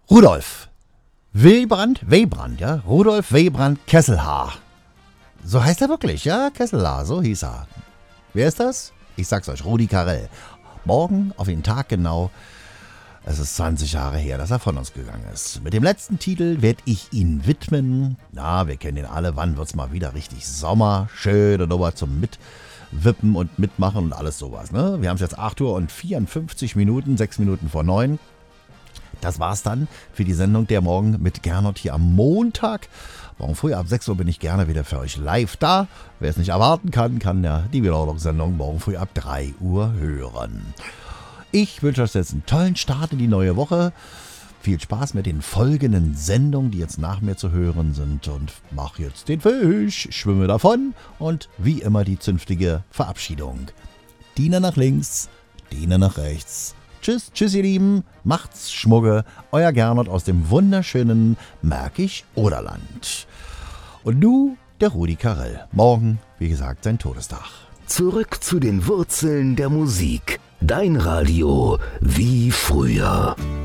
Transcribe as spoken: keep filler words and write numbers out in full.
Rudolf Wilbrand, Webrand, ja, Rudolf Webrand Kesselhaar. So heißt er wirklich, ja, Kesselhaar, so hieß er. Wer ist das? Ich sag's euch, Rudi Carrell. Morgen, auf den Tag genau, es ist zwanzig Jahre her, dass er von uns gegangen ist. Mit dem letzten Titel werde ich ihn widmen. Na, wir kennen ihn alle, wann wird's mal wieder richtig Sommer, schön und aber zum Mitwippen und Mitmachen und alles sowas, ne? Wir haben es jetzt acht Uhr und vierundfünfzig Minuten, sechs Minuten vor neun. Das war's dann für die Sendung der Morgen mit Gernot hier am Montag. Morgen früh ab sechs Uhr bin ich gerne wieder für euch live da. Wer es nicht erwarten kann, kann ja die Wiederholungssendung morgen früh ab drei Uhr hören. Ich wünsche euch jetzt einen tollen Start in die neue Woche. Viel Spaß mit den folgenden Sendungen, die jetzt nach mir zu hören sind. Und mach jetzt den Fisch, schwimme davon und wie immer die zünftige Verabschiedung. Diener nach links, Diener nach rechts. Tschüss, tschüss ihr Lieben, macht's Schmugge, euer Gernot aus dem wunderschönen Märkisch-Oderland. Und du, der Rudi Carrell. Morgen, wie gesagt, sein Todestag. Zurück zu den Wurzeln der Musik. Dein Radio wie früher.